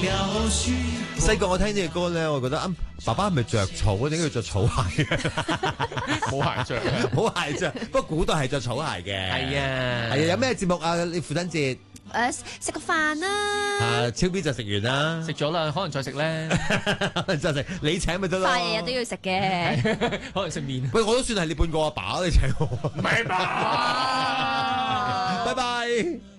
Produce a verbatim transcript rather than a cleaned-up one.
細個我聽呢隻歌咧，我覺得啊，爸爸係咪着草？點解要着草鞋嘅？ 冇鞋着， 冇鞋着。不過古代係着草鞋嘅。 係啊， 係啊。有咩節目啊？你父親節誒食個飯啦。 啊，超 B 就食完啦， 食咗啦，可能再食咧， 就食你請咪得咯。 飯日日都要食嘅， 可能食麵。 喂，我都算係你半個阿爸，你請我。 唔係吧？ 拜拜。